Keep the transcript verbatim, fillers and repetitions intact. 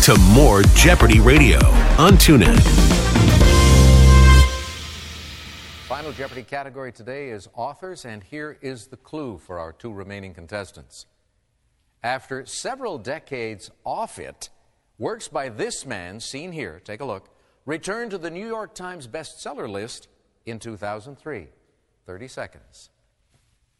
to more Jeopardy Radio on TuneIn. Final Jeopardy category today is authors, and here is the clue for our two remaining contestants. After several decades off it, works by this man, seen here, take a look, returned to the New York Times bestseller list in two thousand three. thirty seconds.